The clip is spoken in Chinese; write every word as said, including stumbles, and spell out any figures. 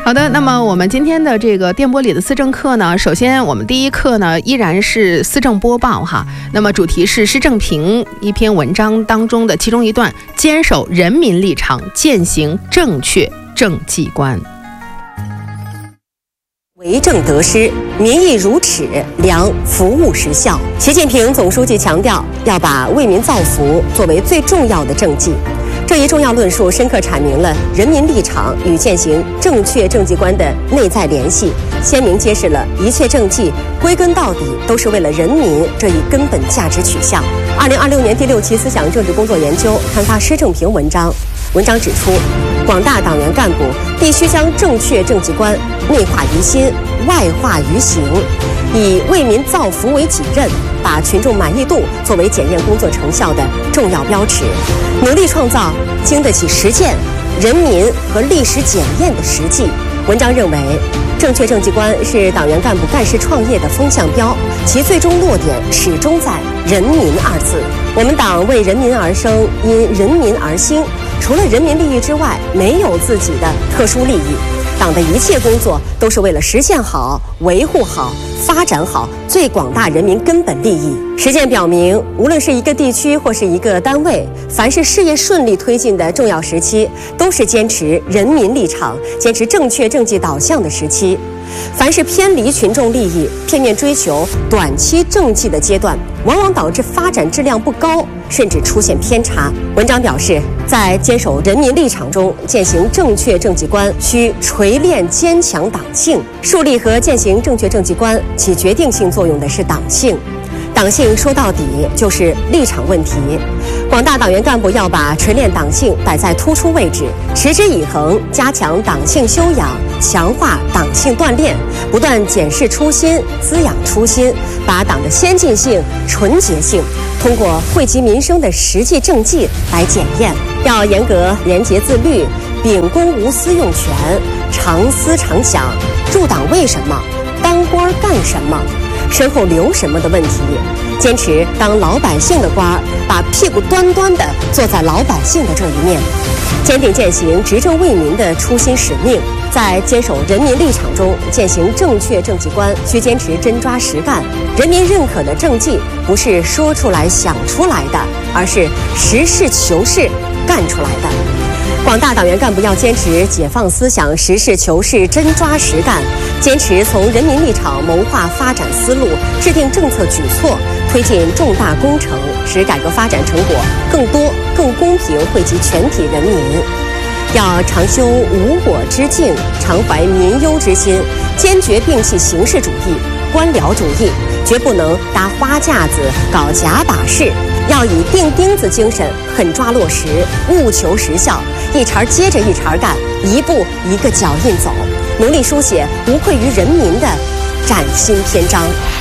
好的，那么我们今天的这个电波里的思政课呢，首先我们第一课呢依然是思政播报哈，那么主题是施政评一篇文章当中的其中一段，坚守人民立场，践行正确政绩观。 为政得失，民意如尺，量服务实效。习近平总书记强调，要把为民造福作为最重要的政绩。这一重要论述深刻阐明了人民立场与践行正确政绩观的内在联系，鲜明揭示了一切政绩归根到底都是为了人民这一根本价值取向。二零二六年第六期思想政治工作研究刊发施政评文章，文章指出，广大党员干部必须将正确政绩观内化于心，外化于行，以为民造福为己任，把群众满意度作为检验工作成效的重要标尺，努力创造经得起实践、人民和历史检验的实际。文章认为，正确政绩观是党员干部干事创业的风向标，其最终落点始终在人民二字。我们党为人民而生，因人民而兴，除了人民利益之外，没有自己的特殊利益。党的一切工作都是为了实现好、维护好、发展好最广大人民根本利益。实践表明，无论是一个地区或是一个单位，凡是事业顺利推进的重要时期，都是坚持人民立场、坚持正确政绩导向的时期。凡是偏离群众利益、片面追求短期政绩的阶段，往往导致发展质量不高，甚至出现偏差。文章表示，在坚守人民立场中践行正确政绩观，需锤炼坚强党性。树立和践行正确政绩观，起决定性作用的是党性。党性说到底就是立场问题，广大党员干部要把锤炼党性摆在突出位置，持之以恒，加强党性修养，强化党性锻炼，不断检视初心，滋养初心，把党的先进性、纯洁性通过惠及民生的实际政绩来检验。要严格廉洁自律，秉公无私用权，常思常想入党为什么，当官干什么，身后留什么的问题，坚持当老百姓的官儿，把屁股端端地坐在老百姓的这一面，坚定践行执政为民的初心使命。在坚守人民立场中践行正确政绩观，需坚持真抓实干。人民认可的政绩不是说出来想出来的，而是实事求是干出来的。广大党员干部要坚持解放思想，实事求是，真抓实干，坚持从人民立场谋划发展思路，制定政策举措，推进重大工程，使改革发展成果更多、更公平惠及全体人民。要常修无我之境，常怀民忧之心，坚决摒弃形式主义、官僚主义，绝不能搭花架子、搞假把式。要以钉钉子精神狠抓落实，务求实效，一茬接着一茬干，一步一个脚印走，努力书写无愧于人民的崭新篇章。